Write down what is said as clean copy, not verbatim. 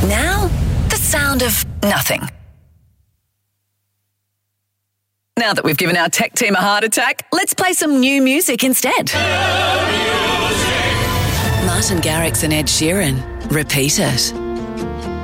Now, the sound of nothing. Now that we've given our tech team a heart attack, let's play some new music instead. Martin Garrix and Ed Sheeran. Repeat It.